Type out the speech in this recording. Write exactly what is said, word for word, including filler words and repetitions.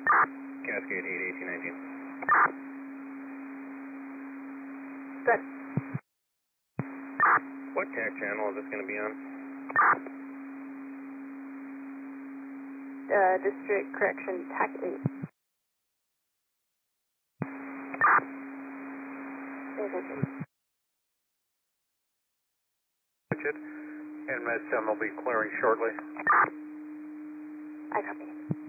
Cascade eight eighteen nineteen. Good. What C A C channel is this going to be on? Uh, District Correction T A C eight. Richard, and Med seven will be clearing shortly. I copy.